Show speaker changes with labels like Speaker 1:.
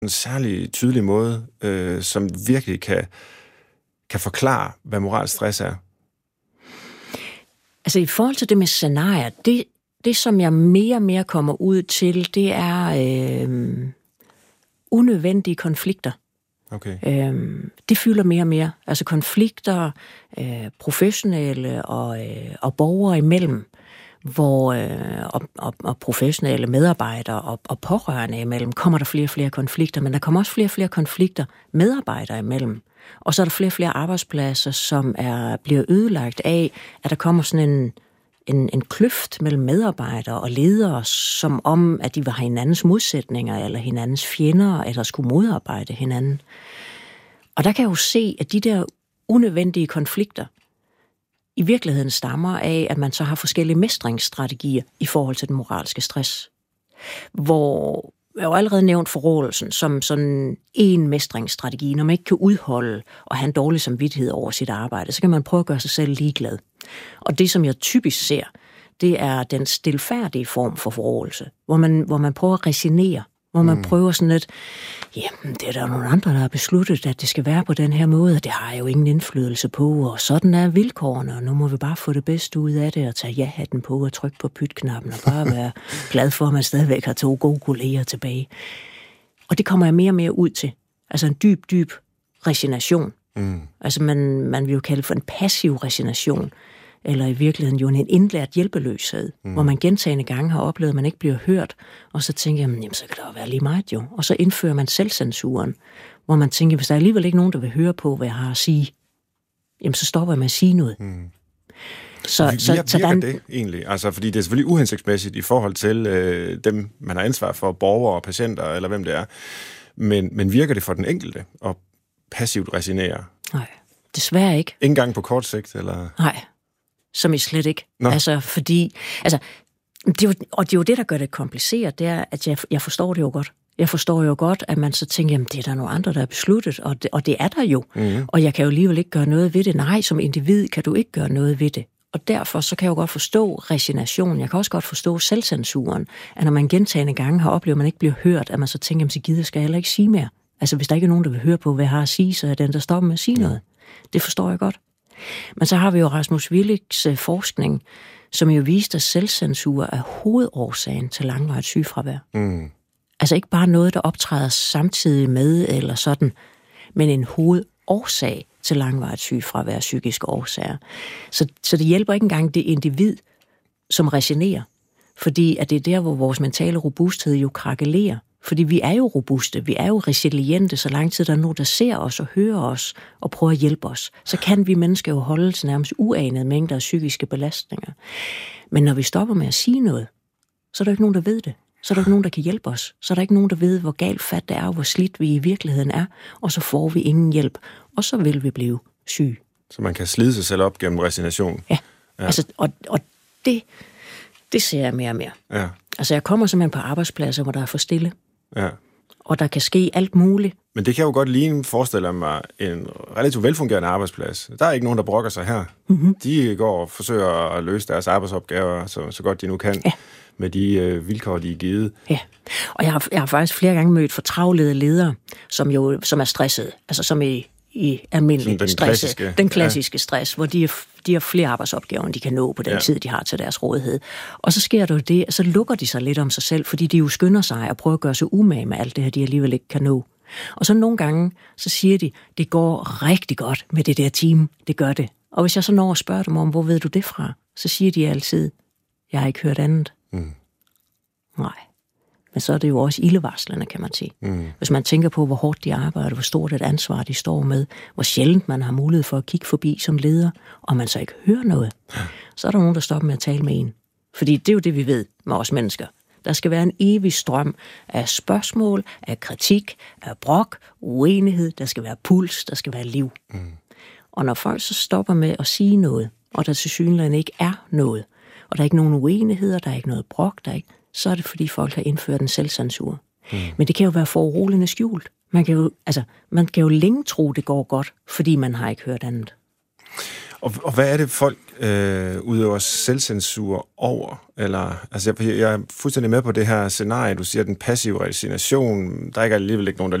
Speaker 1: en særlig tydelig måde, som virkelig kan forklare, hvad moralsk stress er?
Speaker 2: Altså i forhold til det med scenarier, det som jeg mere og mere kommer ud til, det er unødvendige konflikter.
Speaker 1: Okay.
Speaker 2: Det fylder mere og mere. Altså konflikter, professionelle og borgere imellem, og professionelle medarbejdere og pårørende imellem, kommer der flere og flere konflikter, men der kommer også flere og flere konflikter medarbejdere imellem. Og så er der flere og flere arbejdspladser, som bliver ødelagt af, at der kommer sådan en kløft mellem medarbejdere og ledere, som om, at de var hinandens modsætninger, eller hinandens fjender, eller skulle modarbejde hinanden. Og der kan jeg jo se, at de der unødvendige konflikter i virkeligheden stammer af, at man så har forskellige mestringsstrategier i forhold til den moralske stress. Hvor jeg har jo allerede nævnt forrådelsen som sådan en mestringsstrategi. Når man ikke kan udholde og have en dårlig samvittighed over sit arbejde, så kan man prøve at gøre sig selv ligeglad. Og det, som jeg typisk ser, det er den stilfærdige form for forrådelse, hvor man prøver at resignere, hvor man prøver sådan lidt, jamen, det er der nogle andre, der har besluttet, at det skal være på den her måde, og det har jeg jo ingen indflydelse på, og sådan er vilkårene, og nu må vi bare få det bedste ud af det, og tage ja-hatten på, og trykke på pytknappen, og bare være glad for, at man stadigvæk har 2 gode kolleger tilbage. Og det kommer jeg mere og mere ud til. Altså en dyb resignation. Altså man vil jo kalde det for en passiv resignation, eller i virkeligheden jo en indlært hjælpeløshed, hvor man gentagne gange har oplevet, at man ikke bliver hørt, og så tænker jeg, jamen så kan det jo være lige meget jo. Og så indfører man selvcensuren, hvor man tænker, hvis der er alligevel ikke nogen, der vil høre på, hvad jeg har at sige, jamen så stopper jeg med at sige noget.
Speaker 1: Så virker det egentlig? Altså, fordi det er selvfølgelig uhensigtsmæssigt i forhold til dem, man har ansvar for, borgere og patienter, eller hvem det er. Men virker det for den enkelte at passivt resignere?
Speaker 2: Nej, desværre ikke.
Speaker 1: Ikke engang på kort sigt, eller?
Speaker 2: Nej, som I slet ikke.
Speaker 1: Nå.
Speaker 2: Altså, fordi... Altså, det er jo det, der gør det kompliceret, det er, at jeg forstår det jo godt. Jeg forstår jo godt, at man så tænker, jamen det er der nogle andre, der er besluttet, og det er der jo. Og jeg kan jo alligevel ikke gøre noget ved det. Nej, som individ kan du ikke gøre noget ved det. Og derfor så kan jeg jo godt forstå resignation. Jeg kan også godt forstå selvcensuren, at når man gentagne gange har oplevet, at man ikke bliver hørt, at man så tænker, jamen så gider skal jeg heller ikke sige mere. Altså hvis der ikke er nogen, der vil høre på, hvad jeg har at sige, så er den, der stopper med at sige noget. Det forstår jeg godt. Men så har vi jo Rasmus Willichs forskning, som jo viste, at selvcensur er hovedårsagen til langvarigt sygefravær. Altså ikke bare noget, der optræder samtidig med, eller sådan, men en hovedårsag til langvarigt sygefravær, psykiske årsager. Så det hjælper ikke engang det individ, som resignerer, fordi at det er der, hvor vores mentale robusthed jo krakelerer. Fordi vi er jo robuste, vi er jo resiliente, så lang tid der er nogen, der ser os og hører os og prøver at hjælpe os. Så kan vi mennesker jo holde til nærmest uanede mængder af psykiske belastninger. Men når vi stopper med at sige noget, så er der ikke nogen, der ved det. Så er der ikke nogen, der kan hjælpe os. Så er der ikke nogen, der ved, hvor galt fat det er, og hvor slidt vi i virkeligheden er. Og så får vi ingen hjælp, og så vil vi blive syge.
Speaker 1: Så man kan slide sig selv op gennem resignation.
Speaker 2: Ja. Altså, og det ser jeg mere og mere.
Speaker 1: Ja.
Speaker 2: Altså jeg kommer simpelthen på arbejdspladser, hvor der er for stille.
Speaker 1: Ja.
Speaker 2: Og der kan ske alt muligt.
Speaker 1: Men det kan jo godt ligne, forestille mig, en relativt velfungerende arbejdsplads. Der er ikke nogen, der brokker sig her. De går og forsøger at løse deres arbejdsopgaver så godt de nu kan, med de vilkår, de er givet. Ja,
Speaker 2: og jeg har faktisk flere gange mødt fortravlede ledere, som er stressede, altså som i almindelig stress. Den klassiske stress, hvor de har flere arbejdsopgaver, end de kan nå på den tid, de har til deres rådighed. Og så sker der jo det, at så lukker de sig lidt om sig selv, fordi de jo skynder sig og prøver at gøre sig umage med alt det her, de alligevel ikke kan nå. Og så nogle gange, så siger de, det går rigtig godt med det der team, det gør det. Og hvis jeg så når at spørge dem om, hvor ved du det fra, så siger de altid, jeg har ikke hørt andet. Nej. Men så er det jo også ildevarslende, kan man sige. Hvis man tænker på, hvor hårdt de arbejder, hvor stort et ansvar de står med, hvor sjældent man har mulighed for at kigge forbi som leder, og man så ikke hører noget, så er der nogen, der stopper med at tale med en. Fordi det er jo det, vi ved med os mennesker. Der skal være en evig strøm af spørgsmål, af kritik, af brok, uenighed, der skal være puls, der skal være liv. Og når folk så stopper med at sige noget, og der tilsyneladende ikke er noget, og der er ikke nogen uenigheder, der er ikke noget brok, der er ikke, så er det, fordi folk har indført en selvcensur. Men det kan jo være foruroligende skjult. Man kan jo længe tro, det går godt, fordi man har ikke hørt andet.
Speaker 1: Og hvad er det, folk udøver selvcensur over? Eller, altså jeg er fuldstændig med på det her scenarie, du siger, den passive resignation. Der er ikke alligevel ikke nogen, der